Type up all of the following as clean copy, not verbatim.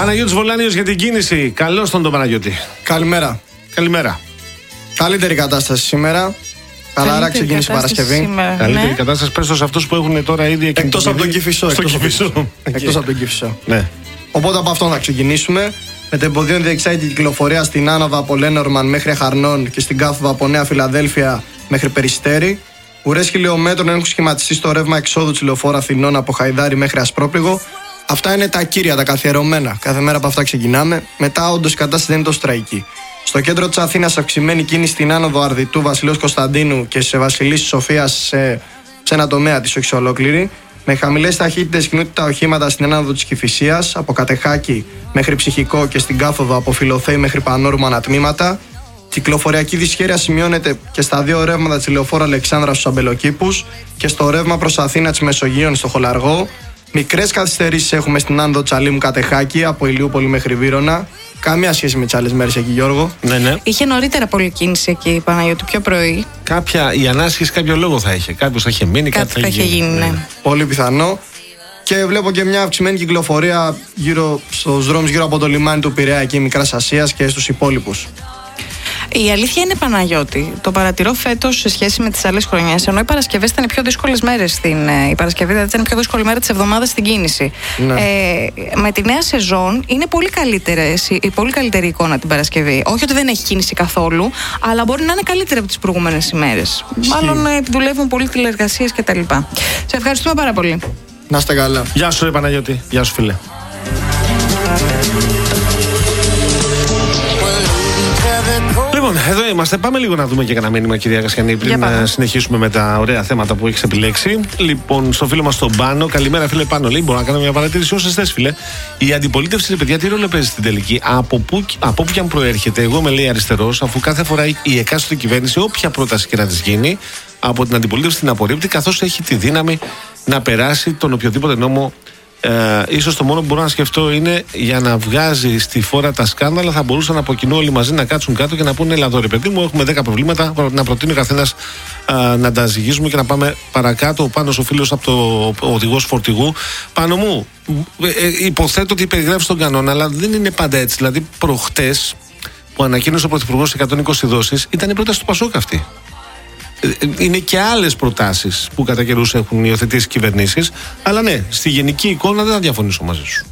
Παναγιώτης Βολάνιος για την κίνηση. Καλώς τον Παναγιώτη. Καλημέρα. Καλημέρα. Καλύτερη κατάσταση σήμερα. Καλά, ξεκίνησε η Παρασκευή. Καλύτερη κατάσταση πες σε αυτούς που έχουν τώρα ήδη εκτός από τον Κηφισό. Εκτός από τον Κηφισό. Ναι. Οπότε από αυτόν θα ξεκινήσουμε. Με το εμποδίων διεξάγει την κυκλοφορία στην άνοδο από Λένορμαν μέχρι Χαρνών και στην κάθοδο από Νέα Φιλαδέλφια μέχρι Περιστέρι. Ουρές χιλιόμετρων έχουν σχηματιστεί στο ρεύμα εξόδου της λεωφόρου Αθηνών από Χαϊδάρι μέχρι Ασπρόπληγο. Αυτά είναι τα κύρια, τα καθιερωμένα. Κάθε μέρα από αυτά ξεκινάμε. Μετά, όντως, η κατάσταση δεν είναι τόσο τραγική. Στο κέντρο της Αθήνας, αυξημένη κίνηση στην άνοδο Αρδιτού Βασιλέως Κωνσταντίνου και σε Βασιλής Σοφίας σε ένα τομέα της, όχι σε ολόκληρη. Με χαμηλές ταχύτητες κινούνται τα οχήματα στην άνοδο της Κηφισίας, από Κατεχάκη μέχρι Ψυχικό και στην κάθοδο από Φιλοθέη μέχρι Πανόρμου ανατμήματα. Κυκλοφοριακή δυσχέρεια σημειώνεται και στα δύο ρεύματα της λεωφόρου Αλεξάνδρα στους Αμπελοκήπους και στο ρεύμα προς Αθήνα της Μεσογείων στο Χολαργό. Μικρές καθυστερήσεις έχουμε στην άνοδο Τσαλίμου Κατεχάκη από Ηλιούπολη μέχρι Βύρωνα. Καμία σχέση με τις άλλες μέρες εκεί, Γιώργο. Ναι. Είχε νωρίτερα πολλή κίνηση εκεί, Παναγιώτη, πιο πρωί. Η ανάσχεση κάποιο λόγο θα είχε. Κάποιος θα είχε μείνει, κάτι θα είχε γίνει. Ναι. Πολύ πιθανό. Και βλέπω και μια αυξημένη κυκλοφορία στους δρόμους γύρω από το λιμάνι του Πειραιά, εκεί Μικράς Ασίας και στους υπόλοιπους. Η αλήθεια είναι, Παναγιώτη, το παρατηρώ φέτος σε σχέση με τις άλλες χρονιές. Ενώ οι Παρασκευές ήταν οι πιο δύσκολες μέρες η Παρασκευή, δηλαδή ήταν η πιο δύσκολη μέρα της εβδομάδας στην κίνηση. Ναι. Με τη νέα σεζόν είναι πολύ καλύτερη εικόνα την Παρασκευή. Όχι ότι δεν έχει κίνηση καθόλου, αλλά μπορεί να είναι καλύτερη από τις προηγούμενες ημέρες. Μάλλον δουλεύουν πολύ τηλεεργασίες κτλ. Σε ευχαριστούμε πάρα πολύ. Να είστε καλά. Γεια σου, Παναγιώτη. Γεια σου, φίλε. Λοιπόν, εδώ είμαστε. Πάμε λίγο να δούμε και κανένα μήνυμα, κυρία Κασιανή, πριν να συνεχίσουμε με τα ωραία θέματα που έχεις επιλέξει. Λοιπόν, στο φίλο μας τον Πάνο, καλημέρα, φίλε Πάνο. Λέει: μπορώ να κάνω μια παρατήρηση όσες θες, φίλε. Η αντιπολίτευση, παιδιά, τι ρόλο παίζει στην τελική? Από πού και αν προέρχεται, εγώ με λέει αριστερός, αφού κάθε φορά η εκάστοτε κυβέρνηση, όποια πρόταση και να της γίνει, από την αντιπολίτευση την απορρίπτει, καθώς έχει τη δύναμη να περάσει τον οποιοδήποτε νόμο. Ίσως το μόνο που μπορώ να σκεφτώ είναι για να βγάζει στη φόρα τα σκάνδαλα, θα μπορούσαν από κοινού όλοι μαζί να κάτσουν κάτω και να πούνε: έλα εδώ, ρε παιδί μου, έχουμε 10 προβλήματα. Να προτείνει ο καθένας να τα ζυγίζουμε και να πάμε παρακάτω. Ο Πάνος, ο φίλος από το οδηγός φορτηγού. Πάνω μου, υποθέτω ότι περιγράφει τον κανόνα, αλλά δεν είναι πάντα έτσι. Δηλαδή, προχτές που ανακοίνωσε ο Πρωθυπουργός 120 δόσεις, ήταν η πρόταση του Πασόκ αυτή. Είναι και άλλες προτάσεις που κατά καιρούς έχουν υιοθετήσει κυβερνήσεις. Αλλά ναι, στη γενική εικόνα δεν θα διαφωνήσω μαζί σου.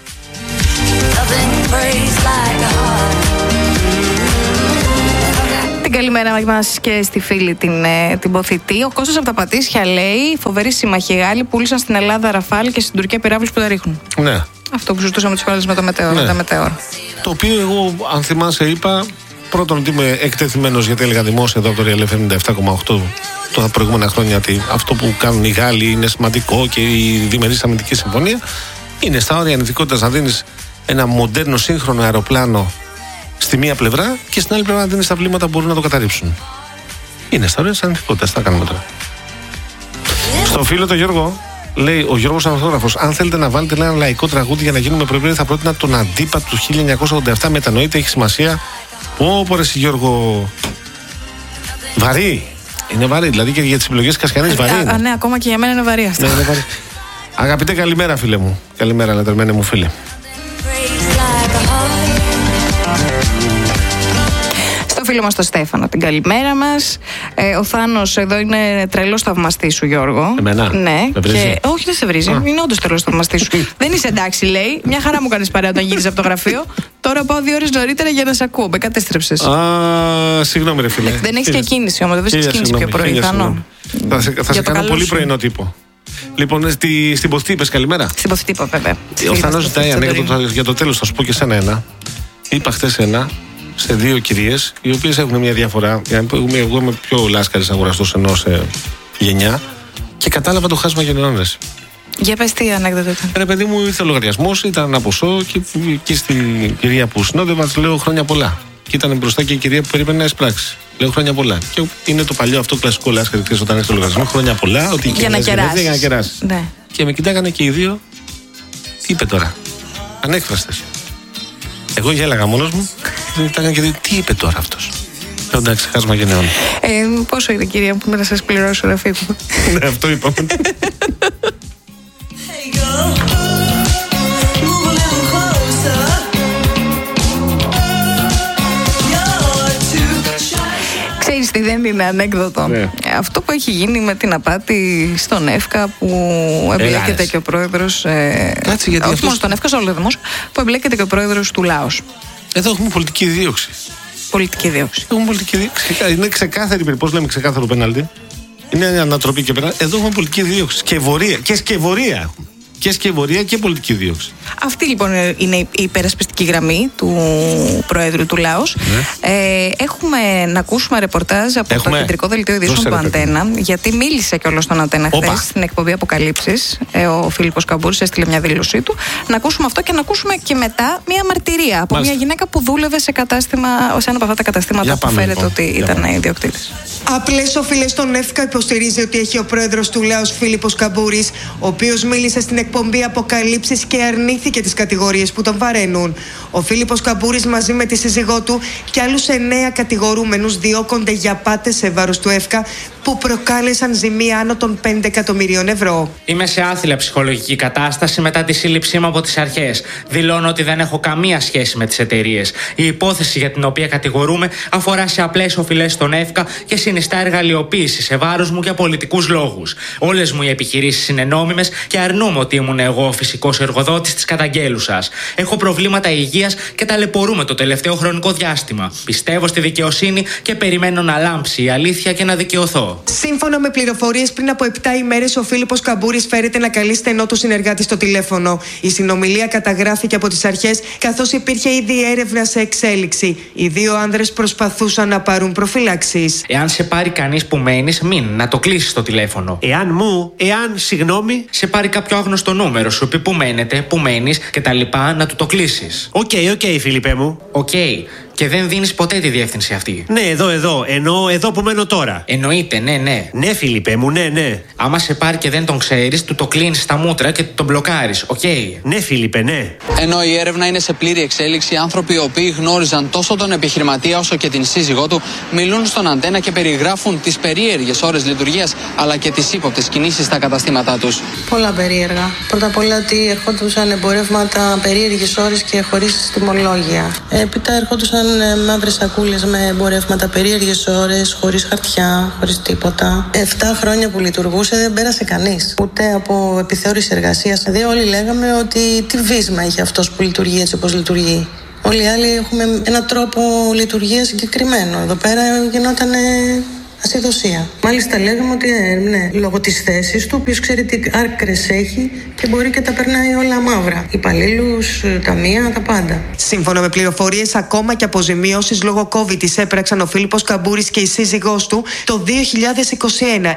Την καλημέρα μας και στη φίλη την Ποθητή. Ο Κώστας από τα Πατήσια λέει: φοβερή συμμαχία. Οι Γάλλοι πούλησαν στην Ελλάδα Ραφάλ και στην Τουρκία πυράβλους που τα ρίχνουν. Ναι. Αυτό που συζητούσαμε τις προάλλες με τα μετέωρα. Το οποίο εγώ, αν θυμάσαι, είπα. Πρώτον, ότι είμαι εκτεθειμένος, γιατί έλεγα δημόσια εδώ από το Real FM 97,8 τα προηγούμενα χρόνια ότι αυτό που κάνουν οι Γάλλοι είναι σημαντικό και η διμερής αμυντική συμφωνία. Είναι στα όρια ανηθικότητας να δίνεις ένα μοντέρνο σύγχρονο αεροπλάνο στη μία πλευρά και στην άλλη πλευρά να δίνεις τα βλήματα που μπορούν να το καταρρύψουν. Είναι στα όρια της ανηθικότητας. Τι θα κάνουμε τώρα? Στο φίλο το Γιώργο, λέει ο Γιώργος Ανθόγραφος: αν θέλετε να βάλετε ένα λαϊκό τραγούδι για να γίνουμε προηγούμενοι, θα πρότεινα τον Αντίπα του 1987. Μετανοείται, έχει σημασία. Πω ρε Γιώργο, βαρύ. Είναι βαρύ, δηλαδή και για τις επιλογές Κασιανής βαρύ είναι. Ναι, ακόμα και για μένα είναι βαρύ αυτό. Ναι, είναι βαρύ. Αγαπητέ, καλημέρα φίλε μου. Καλημέρα, λατρεμένε μου φίλε. Στο φίλο μας τον Στέφανο την καλημέρα μας. Ο Θάνος εδώ είναι τρελός θαυμαστής σου, Γιώργο. Εμένα? Ναι. Και... όχι, δεν σε βρίζει. Είναι όντως τρελός θαυμαστής σου. Δεν είσαι εντάξει, λέει. Μια χαρά μου κάνεις παρέα όταν γύρισες από το γραφείο. Τώρα πάω 2 ώρες νωρίτερα για να σε ακούω. Με κατέστρεψες. Συγγνώμη, ρε φίλε. Δεν έχεις και κίνηση όμως. Δεν βρίσκεις κίνηση πιο πρωί. Θα σε κάνω πολύ πρωινό τύπο. Λοιπόν, στην Ποθητή είπες καλημέρα. Στην Ποθητή είπα, βέβαια. Ο Θάνος ζητάει ανέκδοτο για το τέλος. Θα σου πω και σένα ένα. Είπα χθες ένα σε 2 κυρίες, οι οποίες έχουν μια διαφορά. Εγώ είμαι πιο λάσκαρης αγοραστός ενώ σε γενιά και κατάλαβα το χάσμα γενναιώνες. Για πες τι ανέκδοτο ήταν. Ρε παιδί μου, ήρθε ο λογαριασμός, ήταν ένα ποσό και στην κυρία που συνόδευα της λέω χρόνια πολλά. Και ήταν μπροστά και η κυρία που περίμενε να εισπράξει. Λέω χρόνια πολλά. Και είναι το παλιό αυτό κλασικό λάσκαρη όταν έχει το λογαριασμό. Χρόνια πολλά, ότι για να κεράσει. Ναι. Και με κοιτάγανε και οι δύο. Τι είπε τώρα? Ανέκφραστες. Εγώ γέλαγα μόνος μου. Και τι είπε τώρα αυτός? Εντάξει, χάσμα γενναιών. Πόσο είναι, κυρία, που να σας πληρώσω να φύγουμε? Ναι, αυτό είπαμε. Hey girl, move a little closer. δεν είναι ανέκδοτο. Αυτό που έχει γίνει με την απάτη στον ΕΦΚΑ που εμπλέκεται και ο πρόεδρος. Όχι μόνο στον ΕΦΚΑ, σε όλο το δημόσιο, που εμπλέκεται και ο πρόεδρος του ΛΑΟΣ. Εδώ έχουμε πολιτική δίωξη. Πολιτική δίωξη. Έχουμε πολιτική δίωξη. Είναι ξεκάθαρη, πώς λέμε ξεκάθαρο πέναλτι. Είναι ανατροπή και πέναλτι. Εδώ έχουμε πολιτική δίωξη. Και σκευωρία έχουμε. Και σκευωρία και πολιτική δίωξη. Αυτή λοιπόν είναι η υπερασπιστική γραμμή του Προέδρου του ΛΑΟΣ. Έχουμε να ακούσουμε ρεπορτάζ από το κεντρικό δελτίο ειδήσεων του Αντένα, γιατί μίλησε κιόλας στον Αντένα χθες στην εκπομπή Αποκαλύψεις. Ο Φίλιππος Καμπούρης έστειλε μια δήλωσή του. Να ακούσουμε αυτό και να ακούσουμε και μετά μια μαρτυρία από μια γυναίκα που δούλευε σε ένα από αυτά τα καταστήματα που φέρεται ότι ήταν ιδιοκτήτης. Απλές οφειλές στον ΕΦΚΑ υποστηρίζει ότι έχει ο πρόεδρος του ΛΑΟΣ Φίλιππος Καμπούρης, ο οποίος μίλησε στην εκπομπή Αποκαλύψεις και αρνήθηκε τις κατηγορίες που τον βαραίνουν. Ο Φίλιππος Καμπούρης μαζί με τη σύζυγό του και άλλους 9 κατηγορούμενους διώκονται για απάτες σε βάρος του ΕΦΚΑ που προκάλεσαν ζημία άνω των 5 εκατομμυρίων ευρώ. Είμαι σε άθλια ψυχολογική κατάσταση μετά τη σύλληψή μου από τις αρχές. Δηλώνω ότι δεν έχω καμία σχέση με τις εταιρείες. Η υπόθεση για την οποία κατηγορούμε αφορά σε απλές οφειλές στον ΕΦΚΑ και συνιστά εργαλειοποίηση σε βάρος μου για πολιτικούς λόγους. Όλες μου οι επιχειρήσεις είναι νόμιμες και αρνούμαι ότι ήμουν εγώ ο φυσικός εργοδότης της καταγγέλουσας. Έχω προβλήματα υγείας και ταλαιπωρούμε το τελευταίο χρονικό διάστημα. Πιστεύω στη δικαιοσύνη και περιμένω να λάμψει η αλήθεια και να δικαιωθώ. Σύμφωνα με πληροφορίες, πριν από 7 ημέρες ο Φίλιππος Καμπούρης φέρεται να καλεί στενό του συνεργάτη στο τηλέφωνο. Η συνομιλία καταγράφηκε από τις αρχές, καθώς υπήρχε ήδη έρευνα σε εξέλιξη. Οι 2 άνδρες προσπαθούσαν να πάρουν προφυλάξεις. Εάν σε πάρει κανείς που μένεις, να το κλείσεις το τηλέφωνο. Συγγνώμη. Σε πάρει κάποιο άγνωστο νούμερο, σου πει που μένετε, που μένεις κτλ. Να του το κλείσεις. Οκ, Φίλιππε μου. Οκ. Και δεν δίνεις ποτέ τη διεύθυνση αυτή. Ναι, εδώ. Εννοώ εδώ που μένω τώρα. Εννοείται, ναι. Ναι, Φίλιππε μου, ναι. Άμα σε πάρει και δεν τον ξέρεις, του το κλείνεις στα μούτρα και τον μπλοκάρεις. Οκ. Ναι, Φίλιππε, ναι. Ενώ η έρευνα είναι σε πλήρη εξέλιξη, άνθρωποι οι οποίοι γνώριζαν τόσο τον επιχειρηματία όσο και την σύζυγό του μιλούν στον Αντένα και περιγράφουν τις περίεργες ώρες λειτουργίας αλλά και τις ύποπτες κινήσεις στα καταστήματά τους. Πολλά περίεργα. Πρώτα απ' όλα ότι ερχόντουσαν εμπορεύματα περίεργες ώρες και χωρίς τιμολόγια. Έπειτα ερχόντουσαν μαύρες σακούλες με εμπορεύματα περίεργες ώρες, χωρίς χαρτιά, χωρίς τίποτα. 7 χρόνια που λειτουργούσε δεν πέρασε κανείς, ούτε από επιθεώρηση εργασίας. Δηλαδή όλοι λέγαμε ότι τι βίσμα έχει αυτός που λειτουργεί έτσι όπως λειτουργεί. Όλοι οι άλλοι έχουμε έναν τρόπο λειτουργίας συγκεκριμένο. Εδώ πέρα γινόταν ασυδοσία. Μάλιστα λέγαμε ότι ναι, λόγω της θέσης του, ποιος ξέρει τι άκρες έχει και μπορεί και τα περνάει όλα μαύρα. Υπαλλήλους, ταμεία, τα πάντα. Σύμφωνα με πληροφορίες, ακόμα και αποζημιώσεις λόγω COVID τις έπραξαν ο Φίλιππος Καμπούρης και η σύζυγός του το 2021.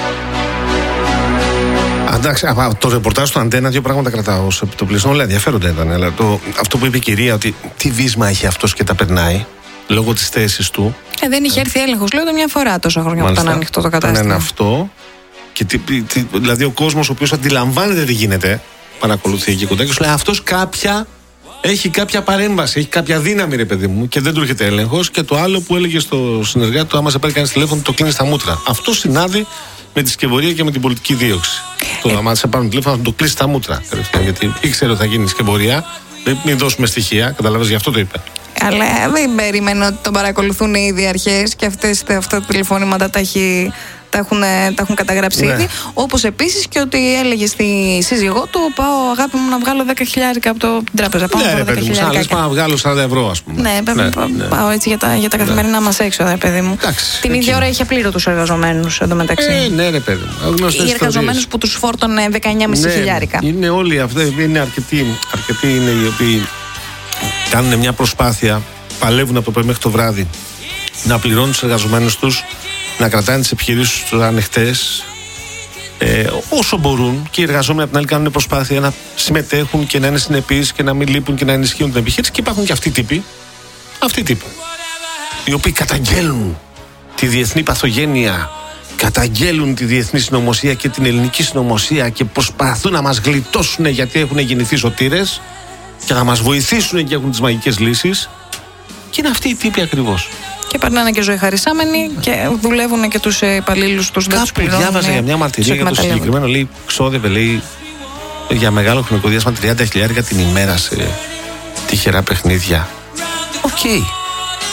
Εντάξει, από το ρεπορτάζ του Αντένα 2 πράγματα κρατάω ως επιτοπλισμό. Όλα ενδιαφέροντα ήταν. Αλλά αυτό που είπε η κυρία, ότι τι βίσμα έχει αυτός και τα περνάει λόγω της θέσης του. Δεν είχε έρθει έλεγχος, λέω, μια φορά τόσα χρόνια που ήταν ανοιχτό το κατάστημα. Είναι αυτό. Και δηλαδή ο κόσμος ο οποίος αντιλαμβάνεται τι γίνεται, παρακολουθεί εκεί κοντά και σου λέει αυτός έχει κάποια παρέμβαση, έχει κάποια δύναμη, ρε παιδί μου, και δεν του έρχεται έλεγχος. Και το άλλο που έλεγε στο συνεργάτη του, άμα σε πάρει κανείς τηλέφωνο, το κλείνει στα μούτρα. Αυτό συνάδει με τη σκευωρία και με την πολιτική δίωξη. Το άμα σε πάρουν τηλέφωνο, να το κλείσει στα μούτρα. Γιατί ήξερε ότι θα γίνει σκευωρία. Μην δώσουμε στοιχεία, καταλαβαίνεις, γι' αυτό το είπε. Αλλά δεν περίμενε ότι τον παρακολουθούν οι ίδιοι αρχές και αυτά τα τηλεφώνηματα τα έχουν καταγράψει ήδη. Όπως επίσης και ότι έλεγε στη σύζυγό του: πάω, αγάπη μου, να βγάλω 10.000 από την τράπεζα. Πάω να βγάλω 10.000. Πάω να βγάλω 40 ευρώ, ας πούμε. Πάω έτσι για τα καθημερινά μας έξοδα, παιδί μου. Την ίδια ώρα είχε απλήρωτους εργαζομένους εντωμεταξύ. Ναι, ρε παιδί μου. Οι εργαζομένους που τους φόρτωνε 19.500. Είναι όλοι αυτοί, είναι αρκετοί είναι οι οποίοι κάνουν μια προσπάθεια, παλεύουν από το πρωί μέχρι το βράδυ να πληρώνουν τους εργαζομένους τους, να κρατάνε τις επιχειρήσεις τους ανοιχτές όσο μπορούν, και οι εργαζόμενοι από την άλλη κάνουν προσπάθεια να συμμετέχουν και να είναι συνεπείς και να μην λείπουν και να ενισχύουν την επιχείρηση. Και υπάρχουν και αυτοί οι τύποι οι οποίοι καταγγέλνουν τη διεθνή παθογένεια, καταγγέλνουν τη διεθνή συνωμοσία και την ελληνική συνωμοσία και προσπαθούν να μας γλιτώσουν γιατί έχουν γεννηθεί σωτήρες και να μας βοηθήσουν και έχουν τις μαγικές λύσεις. Και είναι αυτοί οι τύποι ακριβώς. Και περνάνε και ζωή χαρισάμενοι και δουλεύουν και τους υπαλλήλους τους, δεν τους πληρώνουν. Διάβαζα για μια μαρτυρία για το συγκεκριμένο, λέει, ξόδευε, λέει, για μεγάλο χρονικό διάστημα 30.000 την ημέρα σε τυχερά παιχνίδια. Οκ.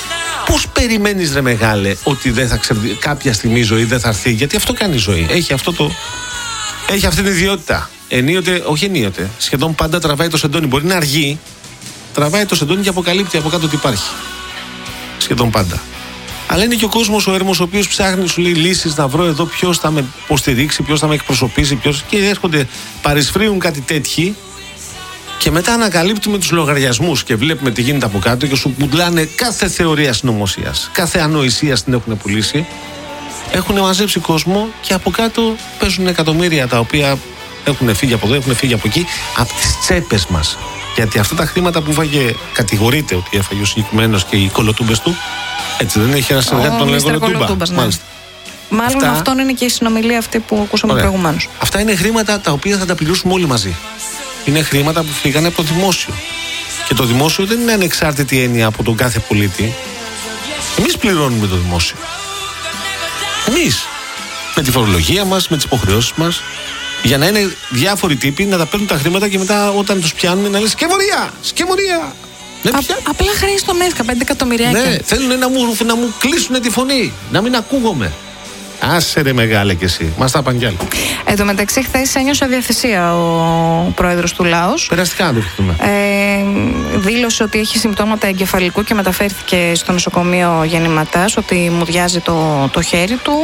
Πώς περιμένεις, ρε μεγάλε, ότι δεν θα κάποια στιγμή η ζωή δεν θα έρθει? Γιατί αυτό κάνει η ζωή. Έχει αυτή την ιδιότητα. Όχι σχεδόν πάντα τραβάει το σεντόνι. Μπορεί να αργεί, τραβάει το σεντόνι και αποκαλύπτει από κάτω ότι υπάρχει. Σχεδόν πάντα. Αλλά είναι και ο κόσμος ο έρμος, ο οποίος ψάχνει, σου λέει λύσεις, να βρω εδώ ποιος θα με υποστηρίξει, ποιος θα με εκπροσωπήσει, και έρχονται, παρισφρίουν κάτι τέτοιοι. Και μετά ανακαλύπτουμε τους λογαριασμούς και βλέπουμε τι γίνεται από κάτω και σου πουλάνε κάθε θεωρία συνωμοσίας, κάθε ανοησία την έχουν πουλήσει. Έχουν μαζέψει κόσμο και από κάτω παίζουν εκατομμύρια τα οποία έχουν φύγει από εδώ, έχουν φύγει από εκεί, από τις τσέπες μας. Γιατί αυτά τα χρήματα που κατηγορείται ότι έφαγε ο συγκεκριμένος και οι κολοτούμπες του, έτσι δεν έχει ένα συνεργάτη τον λέγοντα Κολοτούμπα? Μάλιστα. Μάλλον αυτόν είναι και η συνομιλία αυτή που ακούσαμε προηγουμένως. Αυτά είναι χρήματα τα οποία θα τα πληρώσουμε όλοι μαζί. Είναι χρήματα που φύγανε από το δημόσιο. Και το δημόσιο δεν είναι ανεξάρτητη έννοια από τον κάθε πολίτη. Εμείς πληρώνουμε το δημόσιο. Εμείς. Με τη φορολογία μας, με τις υποχρεώσεις μας. Για να είναι διάφοροι τύποι να τα παίρνουν τα χρήματα και μετά όταν τους πιάνουν να λένε σκευωρία. Απλά χρέη στον ΕΦΚΑ 5 εκατομμυριάκια. Ναι, θέλουν να μου κλείσουν τη φωνή, να μην ακούγομαι. Άσε ρε μεγάλε κι εσύ, μας τα πάνε κι άλλοι. Εν τω μεταξύ, χθες ένιωσε αδιαθεσία ο πρόεδρος του ΛΑΟΣ. Περαστικά να το ευχηθούμε. Δήλωσε ότι έχει συμπτώματα εγκεφαλικού και μεταφέρθηκε στο νοσοκομείο γεννηματάς, ότι μουδιάζει το χέρι του.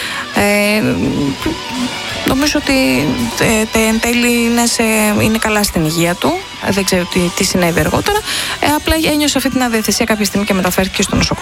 Νομίζω ότι εν τέλει είναι καλά στην υγεία του. Δεν ξέρω τι συνέβη αργότερα. Απλά ένιωσε αυτή την αδιαθεσία κάποια στιγμή και μεταφέρθηκε στο νοσοκομείο.